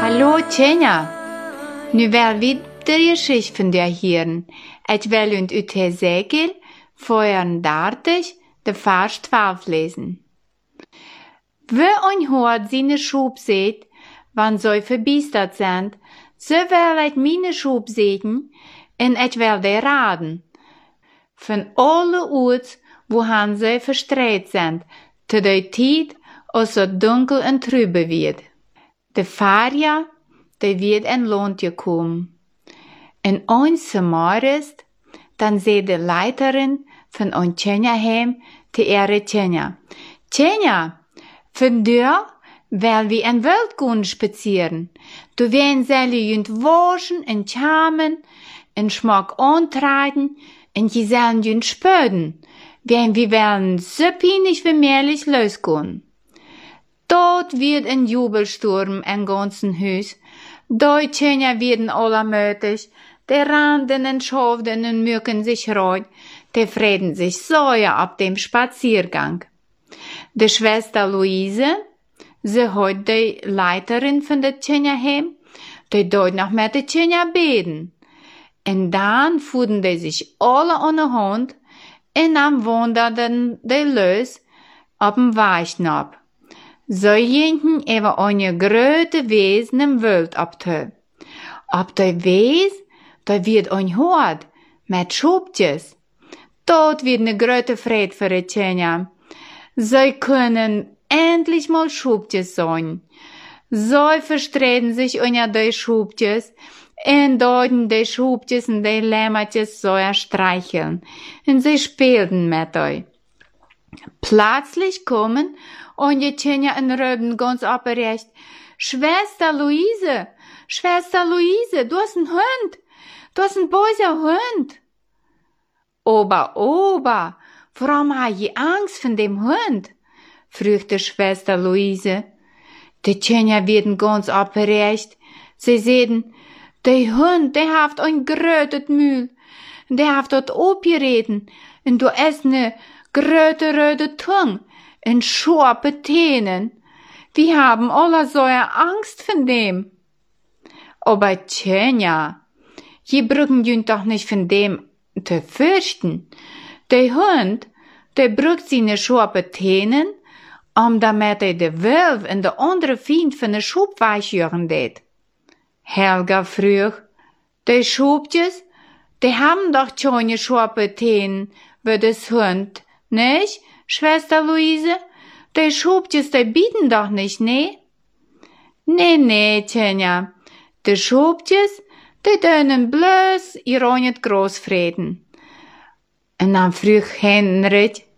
Hallo Tjenja, nu wel vi de geschicht von der Hirn. Ich will und ut Hesekiel 34, de Vers 12 lesen. Wie ein Hort seine Schub seht, wann so verbiestert sind, so will ich meine Schub sehen, und ich will die raden. Von alle Orts, wo han sie verstreut sind, zu der Zeit, als so dunkel und trübe wird. De Faria, de wird in Land gekommen. En eins Morgens, dann seh de Leiterin von ein Tjenjaheim te ihre Tjenja. Tjenja, von dir will wir in Welt gehen spazieren. Du werden selli jünd waschen und schamen, und Schmack antreiben, und je sollen jünd spöden, wenn wir wollen so peinlich wie möglich losgehen. Dort wird ein Jubelsturm im ganzen Haus. Die Tjenja werden allermötig. Die randen und schaften und mücken sich reut. Die freden sich säuer ab dem Spaziergang. Die Schwester Luise, sie hat die Leiterin von der Tjenjaheim, die dort noch mit der Tjenja beten. Und dann fuhren die sich alle an der Hand und dann wanderten die los ab dem Weichnab. So hinten über eine große Wesen im Wald abtö. Ab der Wes, da wird ein Hort mit Schubtjes. Dort wird eine große Freude für die Tjenja. Sie können endlich mal Schubtjes sein. Sie verstreten sich unter die Schubtjes und dort die Schubtjes und die Lämmertjes so streicheln. Und sie spielten mit euch. Plötzlich kommen und die Tjenja in Röben ganz abrecht. Schwester Luise, du hast einen Hund. Du hast einen bösen Hund. Oba, warum hast du Angst von dem Hund? fragte Schwester Luise. Die Tjenja werden ganz abrecht. Sie sehen, der Hund, der hat ein grötet Mühl. Der hat dort aufgereden. Und du hast ne gröte röte Tung und scharpe Tänen. Wir haben alle so Angst von dem. Aber Tjenja, je brücken jünd doch nicht von dem zu fürchten. Der Hund, der brückt seine scharpe Tänen, damit de Wolf und de andere Feind von der Schub weichjören det. Helga frug, die Schubtjes, die haben doch schon scharpe Tänen, wie das Hund. Nicht, Schwester Luise? Die Schubtjes, die bieten doch nicht, ne? Nee, Tjenja. Die Schubtjes, die dönen bloß ihr nicht Großfrieden. Und dann frug Henrik,